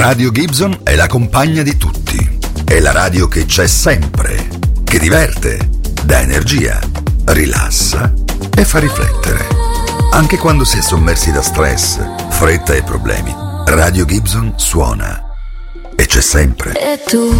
Radio Gibson è la compagna di tutti. È la radio che c'è sempre, che diverte, dà energia, rilassa e fa riflettere. Anche quando si è sommersi da stress, fretta e problemi, Radio Gibson suona. E c'è sempre. E tu